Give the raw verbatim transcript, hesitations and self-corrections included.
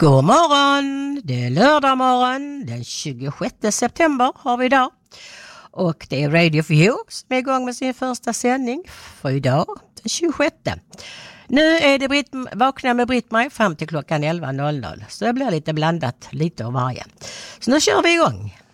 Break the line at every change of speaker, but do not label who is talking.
God morgon, det är lördag morgon, den tjugosjätte september har vi idag. Och det är Radio for You som är igång med sin första sändning för idag, den tjugosjätte. Nu är det Britt, vakna med Britt-Maj fram till klockan elva noll noll. Så det blir lite blandat, lite av varje. Så nu kör vi igång.